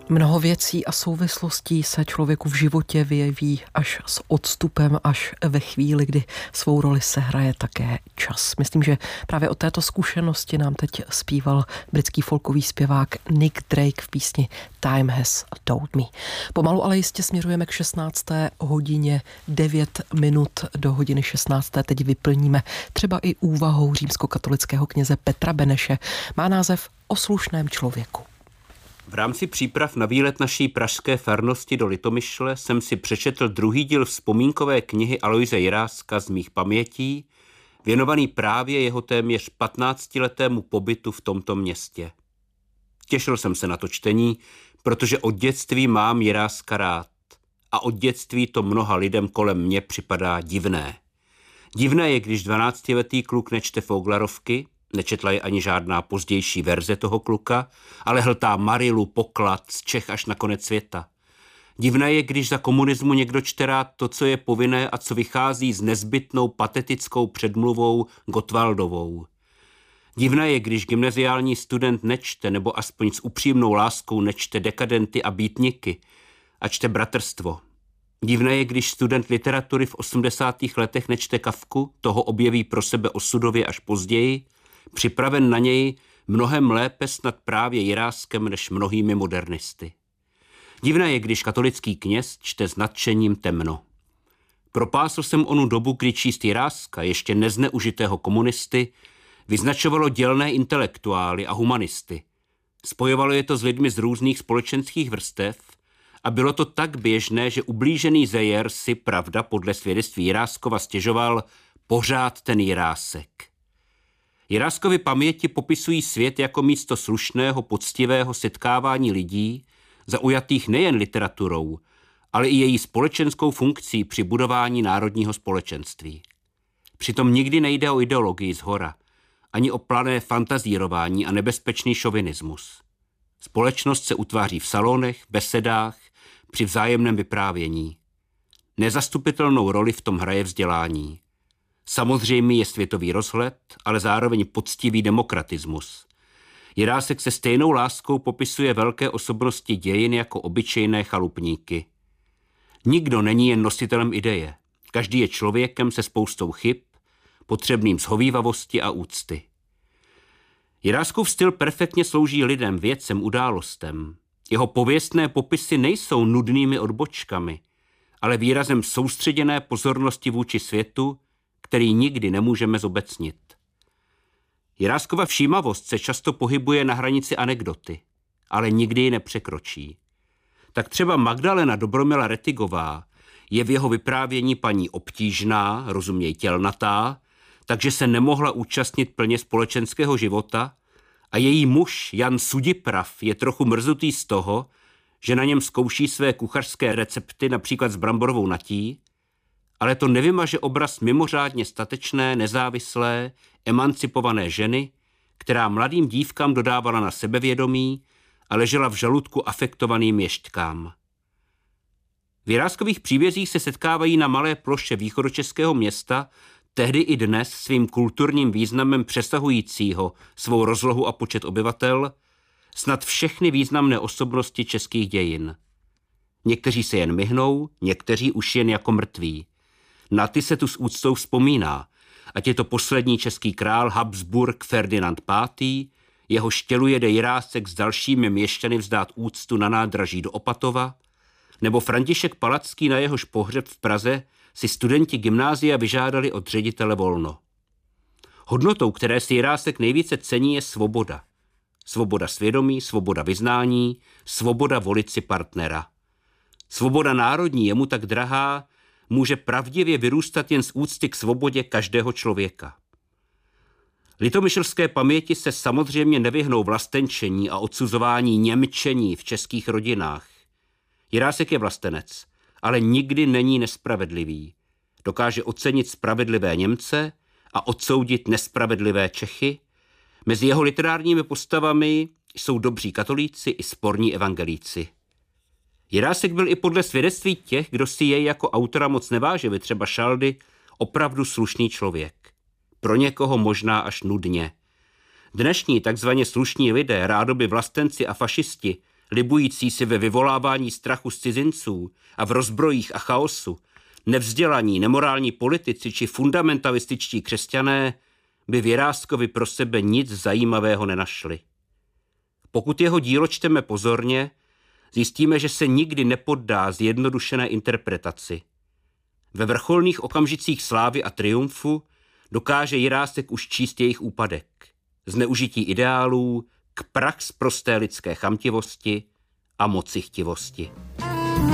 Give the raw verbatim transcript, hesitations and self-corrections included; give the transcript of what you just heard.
Mnoho věcí a souvislostí se člověku v životě vyjeví až s odstupem, až ve chvíli, kdy svou roli sehraje také čas. Myslím, že právě o této zkušenosti nám teď zpíval britský folkový zpěvák Nick Drake v písni Time Has Told Me. Pomalu ale jistě směřujeme k šestnácté hodině, devět minut do hodiny šestnácté. Teď vyplníme třeba i úvahou římskokatolického kněze Petra Beneše. Má název O slušném člověku. V rámci příprav na výlet naší pražské farnosti do Litomyšle jsem si přečetl druhý díl vzpomínkové knihy Aloise Jiráska Z mých pamětí, věnovaný právě jeho téměř patnáctiletému pobytu v tomto městě. Těšil jsem se na to čtení, protože od dětství mám Jiráska rád a od dětství to mnoha lidem kolem mě připadá divné. Divné je, když dvanáctiletý kluk nečte Foglarovky, nečetla je ani žádná pozdější verze toho kluka, ale hltá Marilu, Poklad, z Čech až na konec světa. Divné je, když za komunismu někdo čte rád to, co je povinné a co vychází s nezbytnou patetickou předmluvou Gottwaldovou. Divné je, když gymnaziální student nečte, nebo aspoň s upřímnou láskou nečte Dekadenty a Býtniky a čte Bratrstvo. Divné je, když student literatury v osmdesátých letech nečte Kafku, toho objeví pro sebe osudově až později, připraven na něj mnohem lépe snad právě Jiráskem než mnohými modernisty. Divné je, když katolický kněz čte s nadšením Temno. Propásl jsem onu dobu, kdy číst Jiráska, ještě nezneužitého komunisty, vyznačovalo dělné intelektuály a humanisty. Spojovalo je to s lidmi z různých společenských vrstev a bylo to tak běžné, že ublížený Zejer si, pravda, podle svědectví Jiráskova stěžoval pořád ten Jirásek. Jiráskovy paměti popisují svět jako místo slušného, poctivého setkávání lidí, zaujatých nejen literaturou, ale i její společenskou funkcí při budování národního společenství. Přitom nikdy nejde o ideologii zhora, ani o plané fantazírování a nebezpečný šovinismus. Společnost se utváří v salonech, besedách, při vzájemném vyprávění. Nezastupitelnou roli v tom hraje vzdělání. Samozřejmě je světový rozhled, ale zároveň poctivý demokratismus. Jirásek se stejnou láskou popisuje velké osobnosti dějin jako obyčejné chalupníky. Nikdo není jen nositelem ideje. Každý je člověkem se spoustou chyb, potřebným shovívavosti a úcty. Jiráskův styl perfektně slouží lidem, věcem, událostem. Jeho pověstné popisy nejsou nudnými odbočkami, ale výrazem soustředěné pozornosti vůči světu, který nikdy nemůžeme zobecnit. Jiráskova všímavost se často pohybuje na hranici anekdoty, ale nikdy ji nepřekročí. Tak třeba Magdalena Dobromila Retigová je v jeho vyprávění paní obtížná, rozuměj tělnatá, takže se nemohla účastnit plně společenského života a její muž Jan Sudiprav je trochu mrzutý z toho, že na něm zkouší své kuchařské recepty například s bramborovou natí, ale to nevymaže obraz mimořádně statečné, nezávislé, emancipované ženy, která mladým dívkám dodávala na sebevědomí a ležela v žaludku afektovaným ješťkám. V Jiráskových příbězích se setkávají na malé ploše východočeského města, tehdy i dnes svým kulturním významem přesahujícího svou rozlohu a počet obyvatel, snad všechny významné osobnosti českých dějin. Někteří se jen myhnou, někteří už jen jako mrtví. Na ty se tu s úctou vzpomíná, ať je to poslední český král Habsburg Ferdinand pátý, jeho štělu jede Jirásek s dalšími měšťany vzdát úctu na nádraží do Opatova, nebo František Palacký, na jehož pohřeb v Praze si studenti gymnázia vyžádali od ředitele volno. Hodnotou, které si Jirásek nejvíce cení, je svoboda. Svoboda svědomí, svoboda vyznání, svoboda volit si partnera. Svoboda národní je mu tak drahá, může pravdivě vyrůstat jen z úcty k svobodě každého člověka. Litomyšlské paměti se samozřejmě nevyhnou vlastenčení a odsuzování němčení v českých rodinách. Jirásek je vlastenec, ale nikdy není nespravedlivý. Dokáže ocenit spravedlivé Němce a odsoudit nespravedlivé Čechy. Mezi jeho literárními postavami jsou dobří katolíci i sporní evangelíci. Jirásek byl i podle svědectví těch, kdo si jej jako autora moc nevážili, třeba Šaldy, opravdu slušný člověk. Pro někoho možná až nudně. Dnešní takzvaně slušní lidé, rádoby vlastenci a fašisti, libující si ve vyvolávání strachu z cizinců a v rozbrojích a chaosu, nevzdělaní, nemorální politici či fundamentalističtí křesťané by v Jiráskovi pro sebe nic zajímavého nenašli. Pokud jeho dílo čteme pozorně, zjistíme, že se nikdy nepoddá zjednodušené interpretaci. Ve vrcholných okamžicích slávy a triumfu dokáže Jirásek už číst jejich úpadek. Zneužití ideálů k prax prosté lidské chamtivosti a mocichtivosti.